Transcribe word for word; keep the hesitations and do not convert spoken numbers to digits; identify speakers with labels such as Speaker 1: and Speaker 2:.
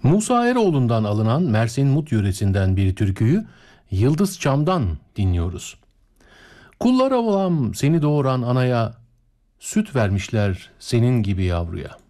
Speaker 1: Musa Eroğlu'ndan alınan Mersin Mut yöresinden bir türküyü Yıldız Çam'dan dinliyoruz. Kullara olam seni doğuran anaya, süt vermişler senin gibi yavruya.